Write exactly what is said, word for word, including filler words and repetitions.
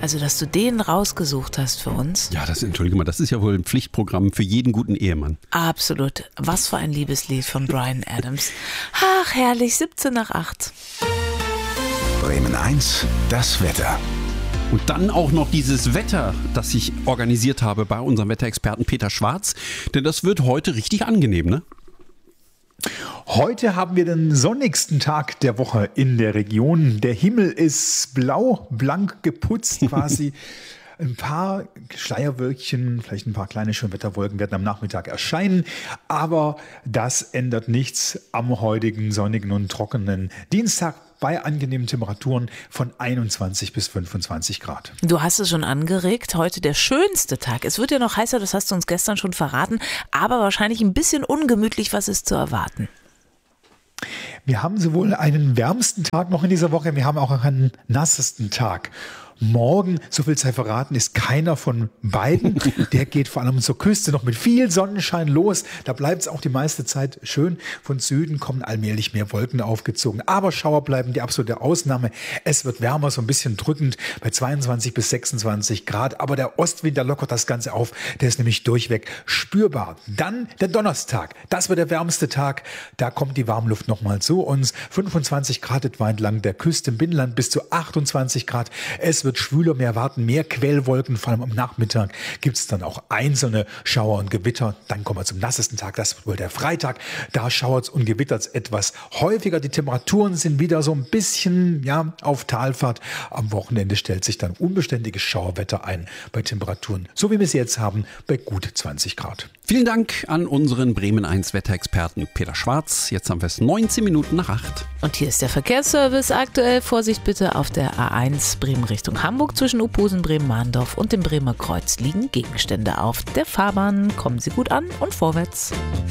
Also, dass du den rausgesucht hast für uns. Ja, das, entschuldige mal, das ist ja wohl ein Pflichtprogramm für jeden guten Ehemann. Absolut. Was für ein Liebeslied von Bryan Adams. Ach, herrlich, siebzehn nach acht. Bremen eins, das Wetter. Und dann auch noch dieses Wetter, das ich organisiert habe bei unserem Wetterexperten Peter Schwarz. Denn das wird heute richtig angenehm, ne? Heute haben wir den sonnigsten Tag der Woche in der Region. Der Himmel ist blau, blank geputzt quasi. Ein paar Schleierwölkchen, vielleicht ein paar kleine Schönwetterwolken werden am Nachmittag erscheinen. Aber das ändert nichts am heutigen sonnigen und trockenen Dienstag bei angenehmen Temperaturen von einundzwanzig bis fünfundzwanzig Grad. Du hast es schon angeregt, heute der schönste Tag. Es wird ja noch heißer, das hast du uns gestern schon verraten, aber wahrscheinlich ein bisschen ungemütlich, was ist zu erwarten? Wir haben sowohl einen wärmsten Tag noch in dieser Woche, wir haben auch einen nassesten Tag. Morgen, so viel sei verraten, ist keiner von beiden. Der geht vor allem zur Küste noch mit viel Sonnenschein los. Da bleibt es auch die meiste Zeit schön. Von Süden kommen allmählich mehr Wolken aufgezogen. Aber Schauer bleiben die absolute Ausnahme. Es wird wärmer, so ein bisschen drückend bei zweiundzwanzig bis sechsundzwanzig Grad. Aber der Ostwind, der lockert das Ganze auf. Der ist nämlich durchweg spürbar. Dann der Donnerstag. Das wird der wärmste Tag. Da kommt die Warmluft nochmal zu uns. fünfundzwanzig Grad etwa entlang der Küste, im Binnenland bis zu achtundzwanzig Grad. Es wird schwüler, wir erwarten mehr Quellwolken, vor allem am Nachmittag gibt es dann auch einzelne Schauer und Gewitter. Dann kommen wir zum nassesten Tag, das wird wohl der Freitag. Da schauert es und gewittert es etwas häufiger. Die Temperaturen sind wieder so ein bisschen ja, auf Talfahrt. Am Wochenende stellt sich dann unbeständiges Schauerwetter ein bei Temperaturen, so wie wir es jetzt haben, bei gut zwanzig Grad. Vielen Dank an unseren Bremen eins Wetterexperten Peter Schwarz. Jetzt haben wir es neunzehn Minuten nach acht. Und hier ist der Verkehrsservice. Aktuell Vorsicht bitte auf der A eins Bremen Richtung Hamburg. Zwischen Uphusen, Bremen-Mahndorf und dem Bremer Kreuz liegen Gegenstände auf der Fahrbahn. Kommen Sie gut an und vorwärts.